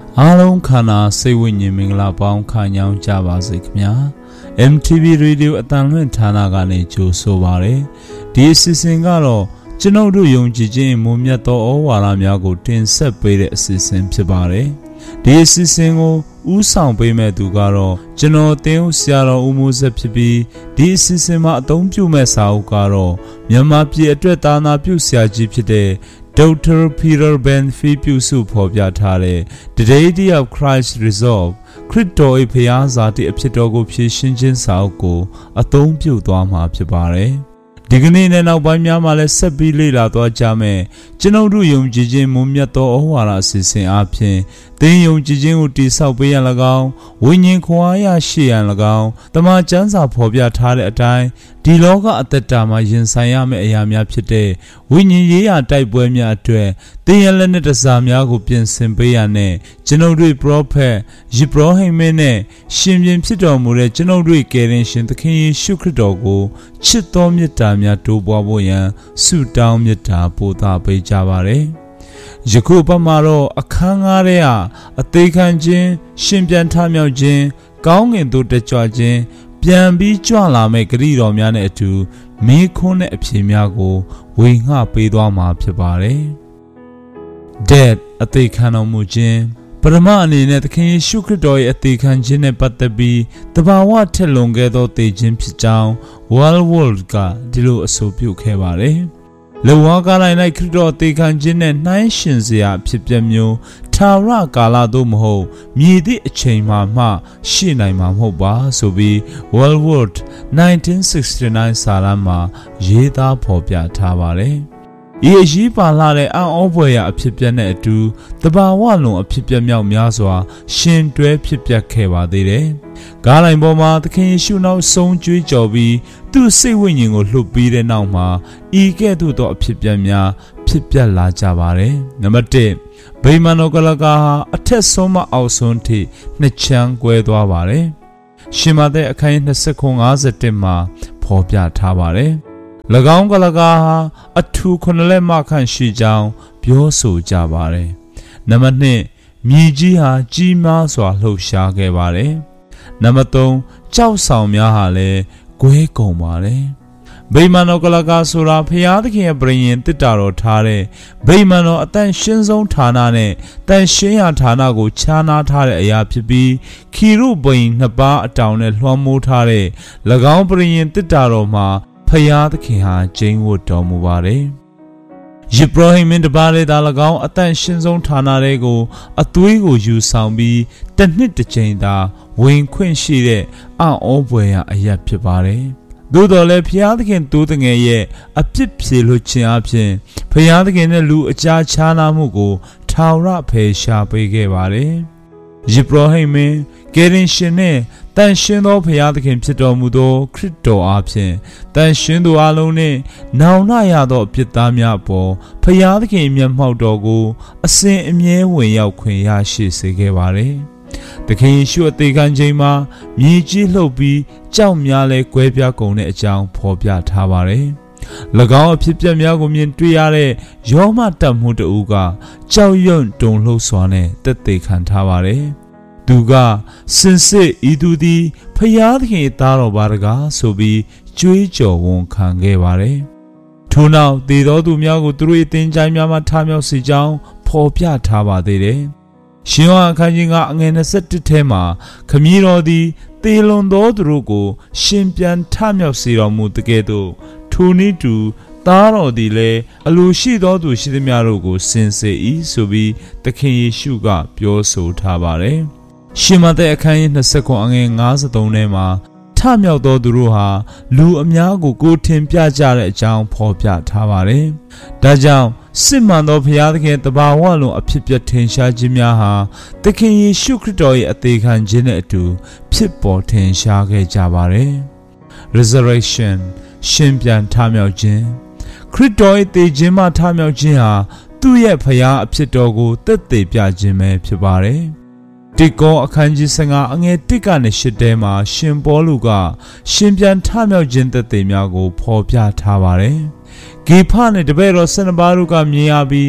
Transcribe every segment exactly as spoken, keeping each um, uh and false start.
အားလုံးခန္ဓာစိတ်ဝိညာဉ်မင်္ဂလာပေါင်းခံညောင်းကြပါစေခင်ဗျာ M T V Radio အတန်လွင့်ဌာနကနေကြိုဆိုပါရယ်ဒီအစီအစဉ်ကတော့ကျွန်ုပ်တို့ယုံကြည်ခြင်းမွန်မြတ်သောဩဝါဒများကိုတင်ဆက်ပေးတဲ့အစီအစဉ်ဖြစ်ပါတယ်ဒီအစီအစဉ်ကိုဥဆောင်ပေးမဲ့သူကတော့ကျွန်တော်တင်းဦးဆရာတော်ဦးမိုးဆက်ဖြစ်ပြီးဒီအစီအစဉ်မှာအသုံးပြုမဲ့စာအုပ်ကတော့မြန်မာပြည်အတွက်သာနာပြုဆရာကြီးဖြစ်တဲ့Doctor Peter Ben-Fee ပြုစုဖော်ပြထားတဲ့ The Deity of Christ Resolve ခရစ်တော်၏ဖျားစာတိအဖြစ်တော်ကိုဖြည့်ရှင်းခြင်းစာအုပ်ကိုအသုံးပြုသွားမှာဖြစ်ပါတယ်ဒီကနေ့နဲ့နောက်ပိုင်းများမှာလည်းဆက်ပြီးလေ့လာသွားကြမယ်ကျွန်ုပ်တို့ယုံကြည်ခြင်းမွန်မြတ်သောဩဝါဒအစီအစဉ်အပြင်သင်ယုံကြည်ခြင်းကိုတည်ဆောက်ပေးရန်၎င်းဝိညာဉ်ခွန်အားရရှိရန်၎င်းတမန်ကျမ်းစာဖော်ပြထားတဲ့အတိုင်းဒီလောကအသက်တာမှာရင်ဆိုင်ရမယ့်အရာများဖြစ်တဲ့ဝိညာဉ်ရေးရာတိုက်ပွဲများအတွက်သင်ရလက်နဲ့တစားများကိုပြင်ဆင်ပေးရတဲ့ကျွန်ုပ်တို့ပရောဖက်ယေဘရဟိမင်းနဲ့ရှင်ပြန်ဖြစ်တော်မူတဲ့ကျွန်ုပ်တို့ကယ်တင်ရှင်သခင်ယေရှုခရစ်တော်ကိုချစ်တော်မြတ်တာများတိုးပွားဖို့ရန်ဆုတောင်းမြတ်တာပို့သပေးကြပါရယ်ယခုပတ်မှာတော့အခန်းငါးထဲကအသေးခံခြင်းရှင်ပြန်ထမြောက်ခြင်းကောင်းငင်သို့တကြွခြင်းပြန်ပြီးကြွလာမဲ့ဂရုတော်များနဲ့အတူမေးခွန်းနဲ့အဖြေများကိုဝေငှပေးသွားမှာဖြစ်ပါတယ်။ Death အသေးခံတော်မူခြင်းပရမအနေနဲ့သခင်ယေရှုခရစ်တော်ရဲ့အသေးခံခြင်းနဲ့ပတ်သက်ပြီးတဘာဝထက်လွန်ခဲ့သောသေခြင်းဖြစ်ကြောင်း World World ကဒီလိုအဆိုပြုခဲ့ပါတယ်။လေဝါကာလိုက်၌ခရစ်တော်သေခံခြင်းနဲ့နှိုင်းရှင်စရာဖြစ်ပျက်မျိုးထာဝရကာလသို့မဟုတ်မြည်သည့်အချိန်မှမှရှိနိုင်မှာမဟုတ်ပါဆိုပြီး World World nineteen sixty-nine စာတမ်းမှာရေးသားဖော်ပြထားပါတယ်။ဤအရေးပါလာတဲ့အံ့ဩဖွယ်ရာအဖြစ်ပြက်နဲ့အတူတဘာဝလွန်အဖြစ်ပြက်မြောက်များစွာရှင်တွဲဖြစ်ပျက်ခဲ့ပါသေးတယ်။ကားလိုင်ပေါ်မှာသခင်ယေရှုနောက်ဆုံးကြွေးကြော်ပြီးသူ့စိတ်ဝိညာဉ်ကိုလှုပ်ပြီးတဲ့နောက်မှာဤကဲ့သို့သောအဖြစ်ပြက်များဖြစ်ပျက်လာကြပါတယ်။နံပါတ်တစ်ဗိမာန်တော်ကလကာဟာအထက်ဆုံးမှအောက်ဆုံးထိနှစ်ချမ်းကွဲသွားပါတယ်။ရှင်မသက်အခန်းကြီးနှစ်ခုငါးဆယ်တစ်မှာဖော်ပြထားပါတယ်။၎င်းကလကာဟာအထူခုနှစ်လက်မခန့်ရှိကြောင်းပြောဆိုကြပါတယ်။နံပါတ်နှစ်မြေကြီးဟာကြီးမားစွာလှုပ်ရှားခဲ့ပါတယ်။နံပါတ်သုံးကြောက်ဆောင်များဟာလည်းကွဲကုန်ပါတယ်။ဗိမာန်တော်ကလကာဆိုတာဖျားသခင်ရဲ့ပရိရင်တစ်တာတော်ထားတဲ့ဗိမာန်တော်အတန်ရှင်းဆုံးဌာနနဲ့တန်ရှင်းရာဌာနကိုခြားနားထားတဲ့အရာဖြစ်ပြီးခီရုဘိန်နှစ်ပါးအတောင်နဲ့လွှမ်းမိုးထားတဲ့၎င်းပရိရင်တစ်တာတော်မှာဖယားသခင်ဟာကျိန်းဝတ်တော်မူပါတယ်။ယေဘရဟိမင်းတပါးလေးသာ၎င်းအတန်ရှင်းဆုံးဌာနတွေကိုအသွေးကိုယူဆောင်ပြီးတစ်နှစ်တစ်ချိန်သာဝင်ခွင့်ရှိတဲ့အံ့ဩဖွယ်ရာအရာဖြစ်ပါတယ်။သို့တော်လည်းဖယားသခင်တိုးတငယ်ရဲ့အပြစ်ဖြေလွှတ်ခြင်းအပြင်ဖယားသခင်နဲ့လူအကြားခြားနာမှုကိုထာဝရဖယ်ရှားပေးခဲ့ပါတယ်။ယေဘရဟိမင်းကယ်တင်ရှင်နဲ့တန်ရှင်းသောဖျားသခင်ဖြစ်တော်မူသောခရစ်တော်အားဖြင့်တန်ရှင်းသူအလုံးနှင့်နောင်နာရသောအဖြစ်သားများပေါ်ဖျားသခင်မျက်မှောက်တော်ကိုအစဉ်အမြဲဝင်ရောက်ခွင့်ရရှိစေခဲ့ပါတယ်။သခင်ယေရှုအသေးခံခြင်းမှာမြေကြီးလှုပ်ပြီးကြောက်များလဲကွဲပြားကုန်တဲ့အကြောင်းဖော်ပြထားပါတယ်။၎င်းအဖြစ်ပြက်များကိုမြင်တွေ့ရတဲ့ယောမတတ်မှုတဦးကကြောက်ရွံ့တုန်လှုပ်စွာနဲ့တက်သေးခံထားပါတယ်။သူကစင်စစ်ဤသူသည်ဖျားသခင်သားတော်ပါတကားဆိုပြီးကြွေးကြော်ဝန်ခံခဲ့ပါတယ်။ထို့နောက်သေသောသူများကိုသူတို့၏သင်္ချိုင်းများမှထမြောက်စေကြောင်းဖော်ပြထားပါသေးတယ်။ရှင်ယောဟန်အခန်းကြီးကအငယ်၂၁ထဲမှာခမည်းတော်သည်သေလွန်သောသူတို့ကိုရှင်ပြန်ထမြောက်စေတော်မူတကယ်သို့ထိုနည်းတူသားတော်သည်လည်းအလိုရှိသောသူရှိသမျှတို့ကိုစင်စေ၏ဆိုပြီးသခင်ယေရှုကပြောဆိုထားပါတယ်။ရှင်မသက်အခန်းကြီး၂၉အငယ်၅၃ထဲမှာထမြောက်သောသူတို့ဟာလူအများကိုကိုထင်ပြကြတဲ့အကြောင်းဖော်ပြထားပါတယ်။ဒါကြောင့်စစ်မှန်သောဘုရားသခင်တဘာဝလုံးအဖြစ်ပြထင်ရှားခြင်းများဟာသခင်ယေရှုခရစ်တော်ရဲ့အသေးခံခြင်းနဲ့အတူဖြစ်ပေါ်ထင်ရှားခဲ့ကြပါတယ်။ Resurrection ရှင်ပြန်ထမြောက်ခြင်းခရစ်တော်ရဲ့သေခြင်းမှထမြောက်ခြင်းဟာသူ့ရဲ့ဘုရားအဖြစ်တော်ကိုသက်သေပြခြင်းပဲဖြစ်ပါတယ်။တိကောအခန်းကြီး၁၅အငယ်၁ကနေ၈တဲမှာရှင်ပေါလုကရှင်ပြန်ထမြောက်ခြင်းသက်သေများကိုဖော်ပြထားပါတယ်။ဂေဖနဲ့တပည့်တော်၁၂ပါးတို့ကမြင်ရပြီးထို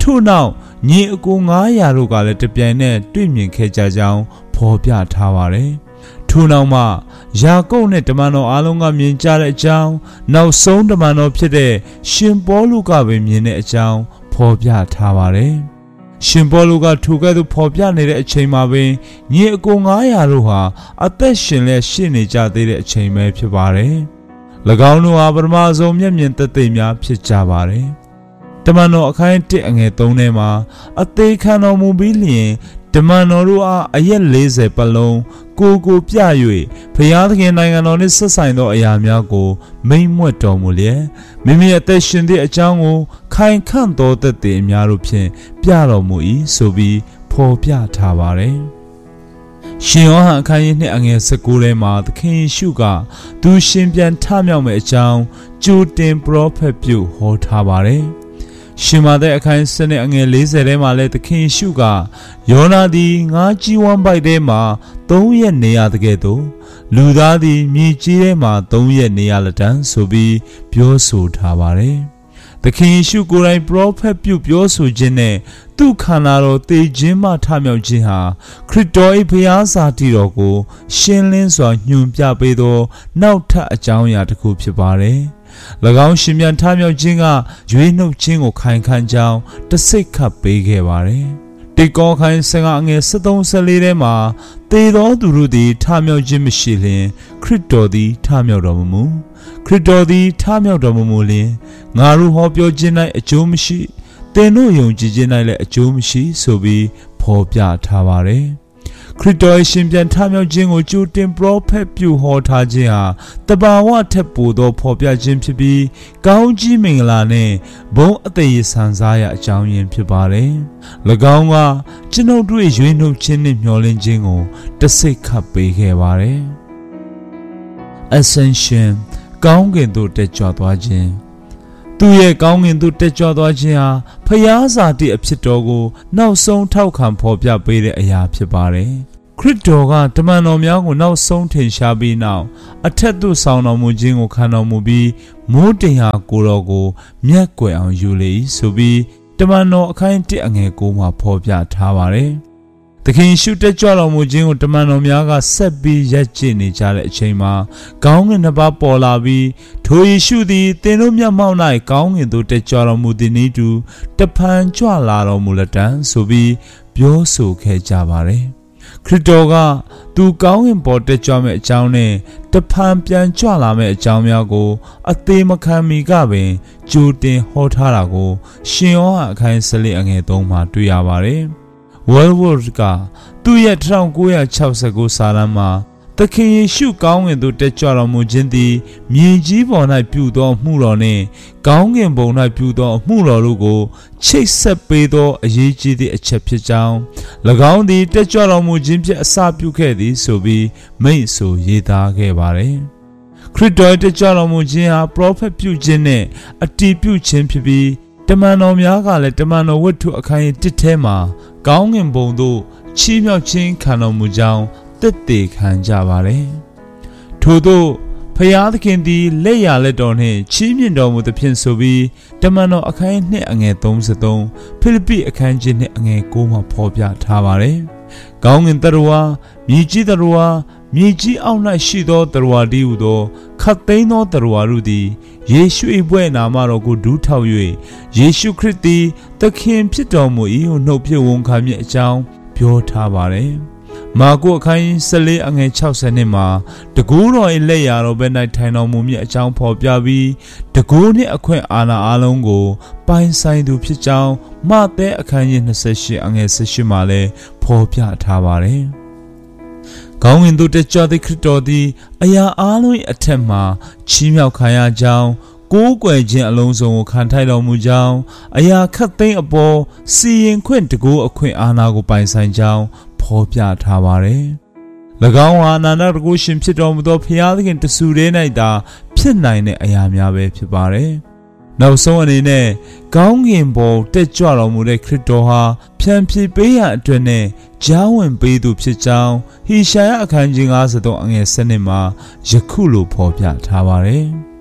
ထို့နောက်ညီအကိုငါးရာတို့ကလည်းတပြိုင်နက်တွေ့မြင်ခဲ့ကြကြောင်းဖော်ပြထားပါတယ်။ထို့နောက်မှယာကုပ်နဲ့တမန်တော်အားလုံးကမြင်ကြတဲ့အကြောင်းနောက်ဆုံးတမန်တော်ဖြစ်တဲ့ရှင်ပေါလုကပဲမြင်တဲ့အကြောင်းဖော်ပြထားပါတယ်။ရှင်ပေါလုကထိုကဲ့သို့ဖော်ပြနေတဲ့အချိန်မှာပင်ညီအကိုငါးရာတို့ဟာအသက်ရှင်လျက်ရှိနေကြသေးတဲ့အချိန်ပဲဖြစ်ပါတယ်။၎င်းတို့ဟာပထမဆုံးမျက်မြင်သက်သေများဖြစ်ကြပါတယ်။တမန်တော်အခန်းတစ်အငယ်သုံးထဲမှာအသေးခံတော်မူပြီးလျင်တမန်တော်တို့အားအရက်လေးဆယ်ပတ်လုံးကိုကိုပြ၍ဘုရားသခင်နိုင်ငံတော်နှင့်ဆက်ဆိုင်သောအရာများကိုမိန့်မြွက်တော်မူလျက်မိမိအသက်ရှင်သည့်အကြောင်းကိုခိုင်ခန့်သောသက်သေအများတို့ဖြင့်ပြတော်မူ၏ဆိုပြီးဖော်ပြထားပါတယ်။ရှင်ယောဟန်အခန်းကြီးနှစ်အငယ်၁၉ထဲမှာသခင်ယေရှုကသူရှင်ပြန်ထမြောက်မယ့်အကြောင်းကြိုတင်ပရောဖက်ပြုဟောထားပါတယ်။ရှင်မာသက်အခန်းစနစ်အငယ်၄၀ထဲမှာလည်းသခင်ယေရှုကယောနာသည်ငါးကြီးဝမ်းပိုက်ထဲမှာသုံးရက်နေရတဲ့ကဲ့သို့လူသားသည်မြေကြီးထဲမှာသုံးရက်နေရလက်တန်းဆိုပြီးပြောဆိုထားပါတယ်။သခင်ယေရှုကိုယ်တိုင်ပရောဖက်ပြုပြောဆိုခြင်းနဲ့သူ့ခန္ဓာတော်သေခြင်းမှထမြောက်ခြင်းဟာခရစ်တော်၏ဘုရားစာတည်တော်ကိုရှင်းလင်းစွာညွှန်ပြပေးသောနောက်ထပ်အကြောင်းအရာတစ်ခုဖြစ်ပါတယ်။၎င်းရှင်ပြန်ထမြောက်ခြင်းကရွေးနှုတ်ခြင်းကိုခိုင်ခန့်ကြောင်းတစိတ်ခတ်ပေးခဲ့ပါတယ်။တိကောခိုင်ဆင်ကအငယ်၁၃ ၁၄ထဲမှာသေသောသူတို့သည်ထမြောက်ခြင်းမရှိလျင်ခရစ်တော်သည်ထမြောက်တော်မမူခရစ်တော်သည်ထမြောက်တော်မမူလျင်ငါတို့ဟောပြောခြင်း၌အကျိုးမရှိသင်တို့ယုံကြည်ခြင်း၌လည်းအကျိုးမရှိဆိုပြီးဖော်ပြထားပါတယ်။ခရစ်တော်ရှင်ပြန်ထမြောက်ခြင်းကိုကြိုတင်ပရောဖက်ပြုဟောထားခြင်းဟာတဘာဝထက်ပိုသောဖော်ပြခြင်းဖြစ်ပြီးကောင်းကြီးမင်္ဂလာနဲ့ဘုန်းအသေးဆန်စားရာအကြောင်းရင်းဖြစ်ပါတယ်။၎င်းကကျွန်ုပ်တို့ရွေးနှုတ်ခြင်းနဲ့မျှော်လင့်ခြင်းကိုတစိတ်ခတ်ပေးခဲ့ပါတယ်။ Ascension ကောင်းကင်သို့တက်ကြွသွားခြင်းသူရဲ့ကောင်းကင်သို့တက်ကြွသွားခြင်းဟာဖျားစာတိအဖြစ်တော်ကိုနောက်ဆုံးထောက်ခံဖော်ပြပေးတဲ့အရာဖြစ်ပါတယ်။ခရစ်တော်ကတမန်တော်များကိုနောက်ဆုံးထင်ရှားပြီးနောက်အထက်သို့ဆောင်တော်မူခြင်းကိုခံတော်မူပြီးမိုးတင်ဟာကိုတော်ကိုမြတ်ကွယ်အောင်ယူလေ၏ဆိုပြီးတမန်တော်အခန်းတစ်အငယ်ကိုမှာဖော်ပြထားပါတယ်။သခင်ရှုတက်ကြွတော်မူခြင်းကိုတမန်တော်များကဆက်ပြီးရပ်ကျင့်နေကြတဲ့အချိန်မှာကောင်းကင်နှစ်ပါးပေါ်လာပြီးထိုယေရှုသည်သင်တို့မျက်မှောက်၌ကောင်းကင်သို့တက်ကြွတော်မူသည်နည်းတူတဖန်ကြွလာတော်မူလက်တံဆိုပြီးပြောဆိုခဲ့ကြပါတယ်။ခရစ်တော်ကသူကောင်းကင်ပေါ်တက်ကြွမဲ့အကြောင်းနဲ့တဖန်ပြန်ကြွလာမဲ့အကြောင်းများကိုအသေးမခံမီကပင်ကြိုတင်ဟောထားတာကိုရှင်ယောဟန်အခန်း၁၄အငယ်၃မှာတွေ့ရပါတယ်။ World ကသူ့ရဲ့၁၉၆၉စာတမ်းမှာသခင်ယေရှုကောင်းကင်သို့တက်ကြွတော်မူခြင်းသည်မြေကြီးပေါ်၌ပြုသောမှုတော်နှင့်ကောင်းကင်ဘုံ၌ပြုသောမှုတော်တို့ကိုချိတ်ဆက်ပေးသောအရေးကြီးသည့်အချက်ဖြစ်ကြောင်း၎င်းသည်တက်ကြွတော်မူခြင်းဖြင့်အစပြုခဲ့သည်ဆိုပြီးမိန့်ဆိုရေးသားခဲ့ပါတယ်။ခရစ်တော်တက်ကြွတော်မူခြင်းဟာပရောဖက်ပြုခြင်းနဲ့အတည်ပြုခြင်းဖြစ်ပြီးတမန်တော်များကလည်းတမန်တော်ဝတ္ထုအခန်းကြီးတစ်ထဲမှာကောင်းကင်ဘုံသို့ချီးမြှောက်ခြင်းခံတော်မူကြောင်းသက်သေခံကြပါတယ်။ထို့သောဖျားသခင်သည်လက်ရလက်တော်နှင့်ချီးမြှင့်တော်မူသဖြင့်ဆိုပြီးတမန်တော်အခန်းနှစ်အငယ်၃၃ဖိလိပ္ပိအခန်းကြီးနှစ်အငယ်၉မှာဖော်ပြထားပါတယ်။ကောင်းကင်တရဝါမြေကြီးတရဝါမြေကြီးအောက်၌ရှိသောတရဝါတည်းဟူသောခတ်သိမ်းသောတရဝါတို့သည်ယေရှု၏ဘွဲ့နာမတော်ကိုဒူးထောက်၍ယေရှုခရစ်သည်သခင်ဖြစ်တော်မူ၏ဟုနှုတ်ဖြစ်ဝန်ခံမည်အကြောင်းပြောထားပါတယ်။မာကုအခန်း၁၄အငယ်၆၀နှစ်မှာတကူတော်၏လက်ရာတော်ဘက်၌ထိုင်တော်မူမည်အကြောင်းဖော်ပြပြီးတကူနှင့်အခွင့်အာဏာအလုံးကိုပိုင်ဆိုင်သူဖြစ်ကြောင်းမဿဲအခန်းကြီး၂၈အငယ်၁၈မှာလည်းဖော်ပြထားပါတယ်။ကောင်းကင်သို့တက်ကြွသည့်ခရစ်တော်သည်အရာအားလုံး၏အထက်မှချီးမြှောက်ခံရကြောင်းကိုးကွယ်ခြင်းအလုံးစုံကိုခံထိုက်တော်မူကြောင်းအရာခတ်သိမ်းအပေါ်စီရင်ခွင့်တကူအခွင့်အာဏာကိုပိုင်ဆိုင်ကြောင်းဖော်ပြထားပါတယ်။၎င်းဟာအနန္တတကုရှင်ဖြစ်တော်မူသောဘုရားသခင်တဆူတည်း၌သာဖြစ်နိုင်တဲ့အရာများပဲဖြစ်ပါတယ်။နောက်ဆုံးအနေနဲ့ကောင်းကင်ဘုံတက်ကြွတော်မူတဲ့ခရစ်တော်ဟာဖြန်ဖြေပေးရန်အတွက်နဲ့ကြားဝင်ပေးသူဖြစ်ကြောင်းဟေရှာယအခန်းကြီး၅၃အငယ်၁၂မှာယခုလိုဖော်ပြထားပါတယ်။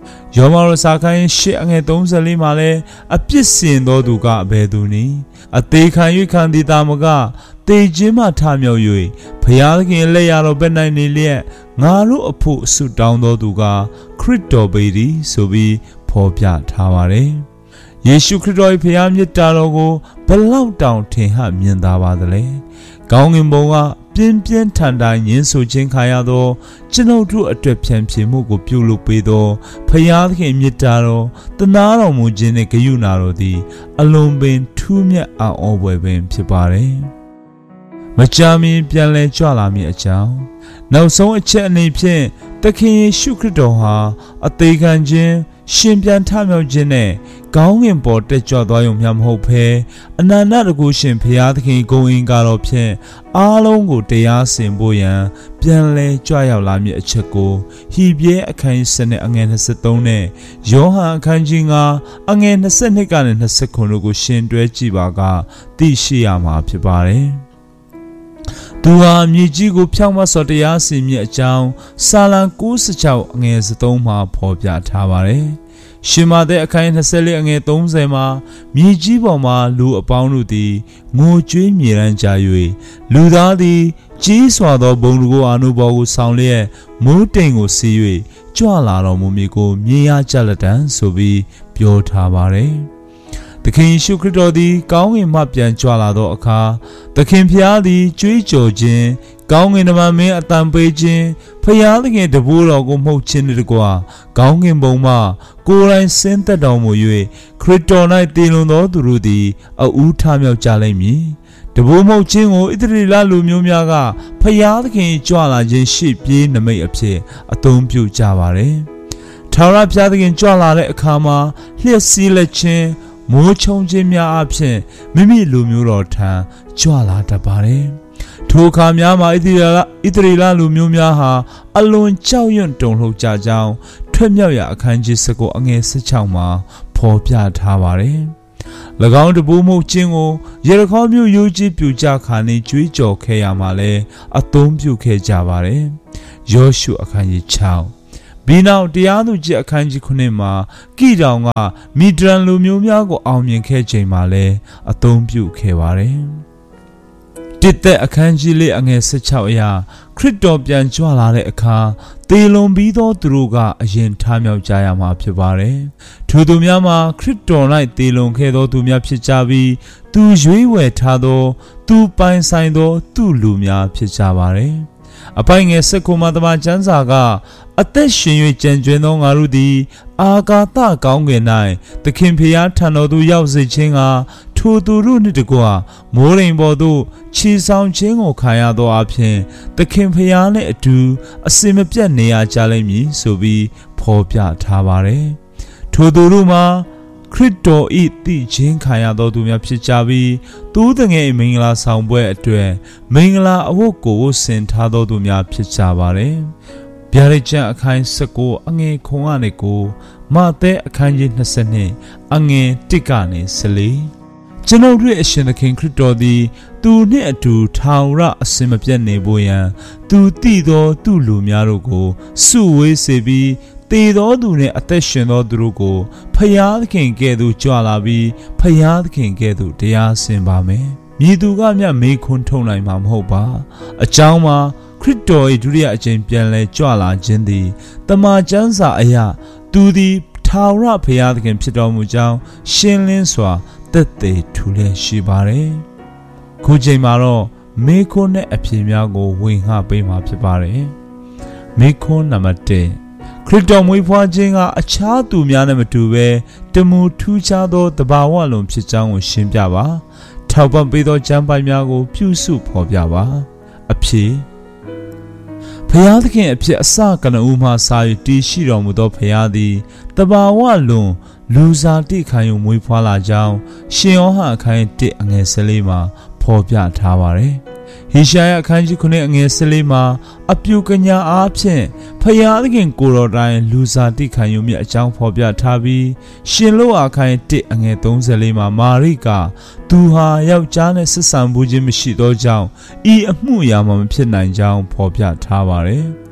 ယောမရစာခိုင်းရှစ်အငယ်သုံးဆယ်လေးမှာလည်းအပြစ်စင်သောသူကအဘယ်သူနည်းအသေးခံ၍ခံသည်တာမကတေခြင်းမှထမြောက်၍ဘုရားသခင်လက်ရတော်ပဲ့နိုင်နေလျက်ငါတို့အဖို့ဆုတောင်းတော်သူကခရစ်တော်ပေသည်ဆိုပြီးဖော်ပြထားပါတယ်ယေရှုခရစ်တော်၏ဘုရားမြတ်တာတော်ကိုဘလောက်တောင်ထင်ဟမြင်သာပါသလဲကောင်းကင်ဘုံကပြင်းပြင်းထန်ထန်ညှင်းဆိုခြင်းခံရသောကျွန်ုပ်တို့အတွက်ဖြန့်ဖြေမှုကိုပြုလုပ်ပေးသောဘုရားသခင်မြတ်တာတော်တနာတော်မူခြင်းနှင့်ဂရုဏာတော်သည်အလွန်ပင်ထူးမြတ်အံ့ဩဖွယ်ပင်ဖြစ်ပါတယ်မကြာမီပြန်လည်ကြွလာမည်အကြောင်းနောက်ဆုံးအချက်အနေဖြင့်သခင်ယေရှုခရစ်တော်ဟာအသေးခံခြင်းရှင်ပြန်ထမြောက်ခြင်းနဲ့ကောင်းကင်ပေါ်တက်ကြွသွားရုံမျှမဟုတ်ဘဲအနန္တတကုရှင်ဘုရားသခင်ဂုဏ်အင်္ဂါတော်ဖြင့်အားလုံးကိုတရားစင်ဖို့ရန်ပြန်လဲကြွရောက်လာမည်အချက်ကိုဟိပြဲအခန်းစနစ်အငယ်ยี่สิบสามနဲ့ယောဟန်အခန်းကြီး၅အငယ်ยี่สิบ二ကနေยี่สิบခုတို့ကိုရှင်တွဲကြည့်ပါကသိရှိရမှာဖြစ်ပါတယ်သူဟာမြေကြီးကိုဖြောင့်မတ်စွာတရားစီရင်အကြောင်းစာလံ၉၆အငယ်ยี่สิบ三မှာဖော်ပြထားပါတယ်။ရှင်မာသက်အခန်းยี่สิบ四အငယ်三၀မှာမြေကြီးပေါ်မှာလူအပေါင်းတို့သည်ငိုကြွေးမြေရန်ကြ၍လူသားသည်ကြီးစွာသောဘုံတကူအာနုဘော်ကိုဆောင်လျက်မိုးတိမ်ကိုစီး၍ကြွလာတော်မူမည်ကိုမြင်ရကြလက်တံဆိုပြီးပြောထားပါတယ်။သခင်ယေရှုခရစ်တော်သည်ကောင်းကင်မှပြန်ကြွလာသောအခါသခင်ဖျားသည်ကြွေးကြော်ခြင်းကောင်းကင်တမန်မင်းအတန်ပေးခြင်းဖျားသခင်တပည့်တော်ကိုမှုတ်ခြင်းတကွာကောင်းကင်ဘုံမှကိုယ်တိုင်ဆင်းသက်တော်မူ၍ခရစ်တော်၌တည်လွန်သောသူတို့သည်အဦးထမြောက်ကြလိမ့်မည်တပည့်မှုတ်ခြင်းကိုဣသရေလလူမျိုးများကဖျားသခင်ကြွလာခြင်းရှေ့ပြေးနမိတ်အဖြစ်အသုံးပြုကြပါတယ်ထာဝရဘုရားသခင်ကြွလာတဲ့အခါမှာလျှက်စီးလက်ခြင်းမိုးချုံခြင်းများအဖြစ်မိမိလူမျိုးတော်ထံကြွလာတတ်ပါတယ်။ထိုအခါများမှာဣသရေလဣသရေလလူမျိုးများဟာအလွန်ကြောက်ရွံ့တုန်လှုပ်ကြကြောင်းထွက်မြောက်ရာအခန်းကြီး၁၉အငယ်၁၆မှာဖော်ပြထားပါတယ်။၎င်းတပူးမှုခြင်းကိုယေရခေါမြို့ရိုးကြီးပြူကြခါနေကြွေးကြော်ခဲ့ရမှာလဲအသုံးပြုခဲ့ကြပါတယ်။ယောရှုအခန်းကြီး၆ဘီနောက်တရားသူကြီးအခန်းကြီးခုနှစ်မှာကိတောင်ကမီဒရန်လူမျိုးများကိုအောင်မြင်ခဲ့ချိန်မှာလည်းအသုံးပြုခဲ့ပါတယ်။တစ်သက်အခန်းကြီးလေးအငယ်၁၆အရာခရစ်တော်ပြန်ကြွလာတဲ့အခါသေလွန်ပြီးသောသူတို့ကအရင်ထမြောက်ကြရမှာဖြစ်ပါတယ်။ထိုသူများမှာခရစ်တော်၌သေလွန်ခဲ့သောသူများဖြစ်ကြပြီးသူရွေးဝယ်ထားသောသူပိုင်ဆိုင်သောသူလူများဖြစ်ကြပါတယ်။အပိုင်ငယ်၁၉မှာတမန်ကျမ်းစာကအသက်ရှင်၍ကြံကျွင်းသောငါတို့သည်အာဂါသကောင်းကင်၌သခင်ဖျားထံတော်သို့ရောက်စေခြင်းကထိုသူတို့နှင့်တကွမိုးရိမ်ပေါ်သို့ခြေဆောင်ခြင်းကိုခံရသောအဖြစ်သခင်ဖျားနှင့်အတူအစင်မပြတ်နေရကြလိမ့်မည်ဆိုပြီးဖော်ပြထားပါတယ်။ထိုသူတို့မှာခရစ်တော်၏တည်ခြင်းခံရသောသူများဖြစ်ကြပြီးသူတငယ်မင်္ဂလာဆောင်ပွဲအတွက်မင်္ဂလာအဝတ်ကိုဆင်ထားသောသူများဖြစ်ကြပါတယ်။ဗျာဒိတ်ကျမ်းအခန်း၁၉အငယ်ခုံကနေကိုမဿဲအခန်းကြီး၂၂အငယ်၁ကနေ၁၄ကျွန်ုပ်တို့အရှင်သခင်ခရစ်တော်သည်သူနှင့်အတူထာဝရအစင်မပြတ်နေဖို့ရန်သူတည်သောသူလူများတို့ကိုစုဝေးစေပြီးတည်သောသူနှင့်အသက်ရှင်သောသူတို့ကိုဖျားသခင်ကဲ့သို့ကြွလာပြီးဖျားသခင်ကဲ့သို့တရားစင်ပါမယ်။မြေသူကမြတ်မေခွန်းထုတ်နိုင်မှာမဟုတ်ပါ။အကြောင်းမှာခရစ်တော်၏ဒုတိယအကြိမ်ပြန်လဲကြွလာခြင်းသည်တမန်ကျမ်းစာအရသူသည်ထာဝရဘုရားသခင်ဖြစ်တော်မူကြောင်းရှင်းလင်းစွာသက်သေထူလျက်ရှိပါတယ်။ခုချိန်မှာတော့မေခွန်းနဲ့အဖြေများကိုဝင်ဟပေးမှာဖြစ်ပါတယ်။မေခွန်းနံပါတ်၁ခရစ်တော်မွေးဖွားခြင်းကအခြားသူများနဲ့မတူဘဲတမူထူးခြားသောတဘာဝလွန်ဖြစ်ကြောင်းကိုရှင်းပြပါ။ထောက်ပံ့ပေးသောကျမ်းပိုင်များကိုပြုစုဖော်ပြပါ။အဖြေဖျားသခင်အဖြစ်အစကနဦးမှစာ၍တည်ရှိတော်မူသောဖျားသည်တဘာဝလွန်လူစားတိခံယူမွေးဖွားလာကြောင်းရှင်ယောဟန်အခန်း၁အငယ်၁၄မှာဖော်ပြထားပါတယ်။ဟေရှာယအခန်းကြီးခုနှစ်အငယ်၁၄မှာအပြုကညာအားဖြင့်ဖျားသခင်ကိုယ်တော်တိုင်လူစားတိခံယူမြတ်အကြောင်းဖော်ပြထားပြီးရှင်လောအခန်း၁အငယ်၃၄မှာမာရိကသူဟာယောက်ျားနဲ့ဆက်ဆံမှုခြင်းမရှိသောကြောင့်ဤအမှုအရာမှမဖြစ်နိုင်ကြောင်းဖော်ပြထားပါတယ်။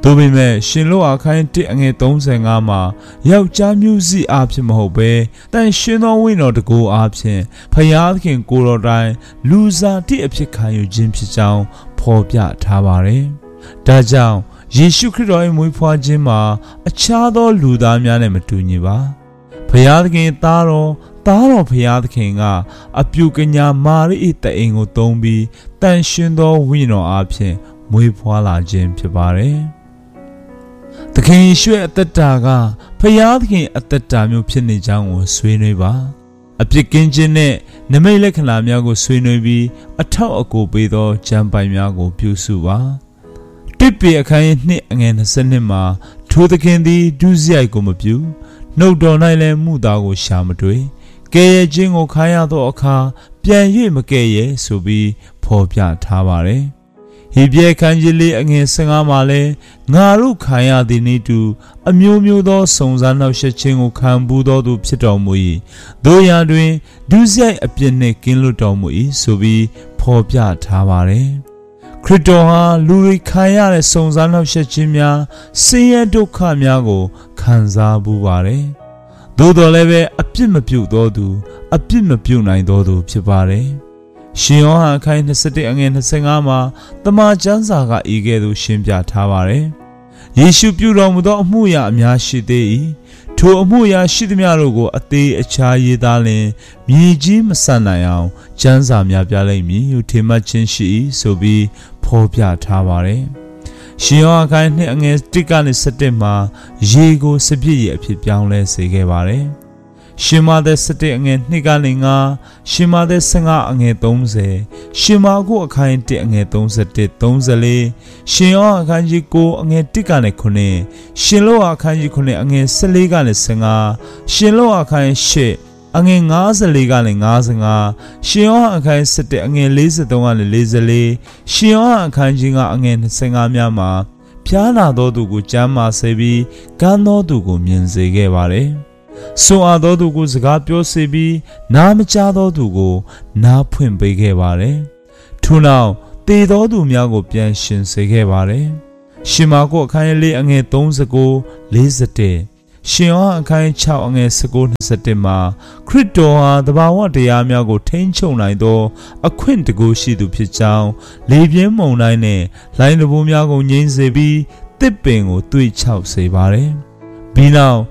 သို့ပေမဲ့ရှင်လို့အခန်းတစ်အငယ်သုံးဆယ်ငါမှာယောက်ျားမျိုးစိအားဖြင့်မဟုတ်ဘဲတန်ရှင်သောဝိညာဉ်တော်တကူအားဖြင့်ဖယားသခင်ကိုယ်တော်တိုင်လူစားတိအဖြစ်ခံယူခြင်းဖြစ်ကြောင်းဖော်ပြထားပါတယ်။ဒါကြောင့်ယေရှုခရစ်တော်၏မွေးဖွားခြင်းမှာအခြားသောလူသားများနဲ့မတူညီပါ။ဖယားသခင်သားတော်သားတော်ဖယားသခင်ကအပြုကညာမာရိ၏တအိမ်ကိုသုံးပြီးတန်ရှင်သောဝိညာဉ်တော်အားဖြင့်မွေးဖွားလာခြင်းဖြစ်ပါတယ်။သခင်ယေရှုရဲ့အသက်တာကဖယားသခင်အသက်တာမျိုးဖြစ်နေကြောင်းကိုဆွေးနွေးပါအပြစ်ကင်းခြင်းနဲ့နမိတ်လက္ခဏာများကိုဆွေးနွေးပြီးအထောက်အကူပေးသောကျမ်းပိုင်များကိုပြုစုပါတစ်ပေအခန်းနှစ်အငယ်နှစ်မှာထိုသခင်သည်ဒုစရိုက်ကိုမပြုနှုတ်တော်၌လည်းမှုသားကိုရှာမတွေ့ကဲရဲ့ခြင်းကိုခါရသောအခါပြန်၍မကဲရဲ့ဆိုပြီးဖော်ပြထားပါတယ်ဟေဘရဲခန်းကြီးလေးအငယ်၁၅မှာလဲငါတို့ခံရသည်နည်းတူအမျိုးမျိုးသောစုံစမ်းနှောက်ယှက်ခြင်းကိုခံပူးသောသူဖြစ်တော်မူ၏တို့ရာတွင်ဒုစရိုက်အပြစ်နှင့်ကင်းလွတ်တော်မူ၏ဆိုပြီးဖော်ပြထားပါတယ်ခရစ်တော်ဟာလူတွေခံရတဲ့စုံစမ်းနှောက်ယှက်ခြင်းများဆင်းရဲဒုက္ခများကိုခံစားပူးပါတယ်သို့တော်လည်းပဲအပြစ်မပြုသောသူအပြစ်မပြုနိုင်သောသူဖြစ်ပါတယ်ရှင်ယောဟန်အခန်း၂၁အငယ်၂၅မှာတမန်ကျမ်းစာကဤကဲ့သို့ရှင်းပြထားပါတယ်။ယေရှုပြုတော်မူသောအမှုရာအများရှိသေး၏။ထိုအမှုရာရှိသမျှတို့ကိုအသေးအခြားရေးသားလျင်မြေကြီးမဆန်နိုင်အောင်ကျမ်းစာများပြလိမ့်မည်ဟုထင်မှတ်ခြင်းရှိ၏ဆိုပြီးဖော်ပြထားပါတယ်။ရှင်ယောဟန်အခန်း၂အငယ်၁ကနေ၁၁မှာရေကိုစပြည့်ရအဖြစ်ပြောင်းလဲစေခဲ့ပါတယ်။ရှင်မာသက်၁၁အငယ်၂ကနေ၅ရှင်မာသက်၁၅အငယ်၃၀ရှင်မာကုအခန်း၁အငယ်၃၁ ၃၄ရှင်ယောဟန်အခန်းကြီး၉အငယ်၁ကနေ၉ရှင်လောအခန်းကြီး၉အငယ်၁၄ကနေ၁၅ရှင်လောအခန်း၈အငယ်၅၄ကနေ၅၅ရှင်ယောဟန်အခန်း၁၁အငယ်၄၃ကနေ၄၄ရှင်ယောဟန်အခန်းကြီး၅အငယ်၂၅များမှာဖျားနာသောသူကိုကျမ်းမာစေပြီးကန်းသောသူကိုမြင်စေခဲ့ပါတယ်ဆိုအပ်သောသူကိုစကားပြောစေပြီးနားမကြားသောသူကိုနားဖွင့်ပေးခဲ့ပါတယ်။ထို့နောက်သေသောသူများကိုပြန်ရှင်စေခဲ့ပါတယ်။ရှင်မာကုအခန်းလေးအငယ်၃၉ ၄၁ရှင်ယောဟန်အခန်း၆အငယ်၁၉ ၂၁မှာခရစ်တော်ဟာသဘာဝတရားများကိုထိန်းချုပ်နိုင်သောအခွင့်တကူရှိသူဖြစ်ကြောင်းလေပြင်းမုန်တိုင်းနဲ့လိုင်းတဘိုးများကိုငြိမ်းစေပြီးတစ်ပင်ကိုသွေ့ချောက်စေပါတယ်။ပြီးနောက်